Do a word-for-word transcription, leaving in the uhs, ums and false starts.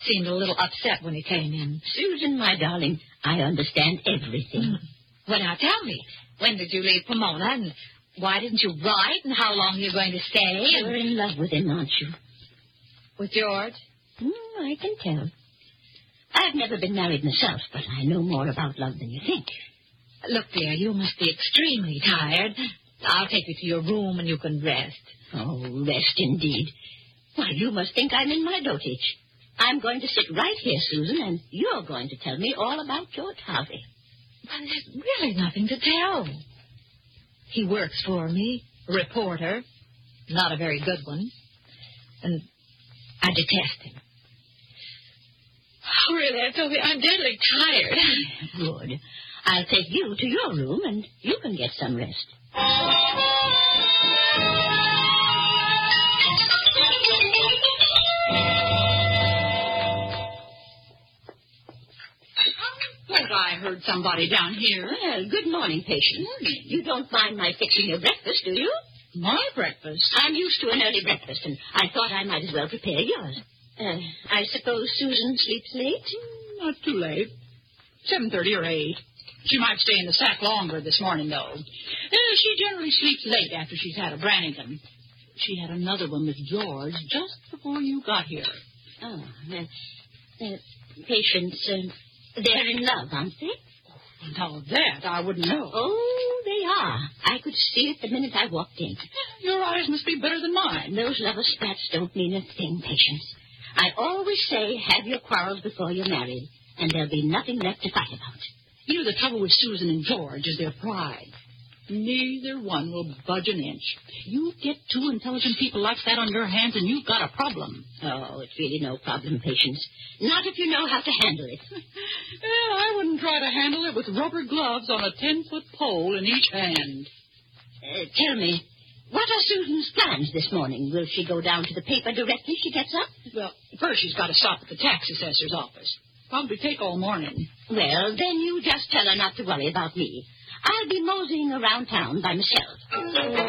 seemed a little upset when he came in. Susan, my darling, I understand everything. Mm. Well, now, tell me, when did you leave Pomona, and why didn't you write, and how long are you going to stay? And... You're in love with him, aren't you? With George? Mm, I can tell. I've never been married myself, but I know more about love than you think. Look, dear, you must be extremely tired. I'll take you to your room and you can rest. Oh, rest indeed. Why, you must think I'm in my dotage. I'm going to sit right here, Susan, and you're going to tell me all about George Harvey. Well, there's really nothing to tell. He works for me, a reporter, not a very good one, and I detest him. Oh, really, I told you, I'm deadly tired. Good. I'll take you to your room, and you can get some rest. Thought I heard somebody down here. Well, good morning, Patience. Morning. You don't mind my fixing your breakfast, do you? My breakfast? I'm used to an early breakfast, and I thought I might as well prepare yours. Uh, I suppose Susan sleeps late? Mm, not too late. seven thirty or eight. She might stay in the sack longer this morning, though. Uh, she generally sleeps late after she's had a Brannigan. She had another one with George just before you got here. Oh, well, uh, Patience, uh, they're in love, aren't they? Now that I wouldn't know. Oh, they are. I could see it the minute I walked in. Your eyes must be better than mine. Those lover spats don't mean a thing, Patience. I always say have your quarrels before you're married, and there'll be nothing left to fight about. You know, the trouble with Susan and George is their pride. Neither one will budge an inch. You get two intelligent people like that on your hands, and you've got a problem. Oh, it's really no problem, Patience. Not if you know how to handle it. Well, I wouldn't try to handle it with rubber gloves on a ten-foot pole in each hand. Uh, tell me, what are Susan's plans this morning? Will she go down to the paper directly she gets up? Well, first she's got to stop at the tax assessor's office. Probably take all morning. Well, then you just tell her not to worry about me. I'll be moseying around town by myself.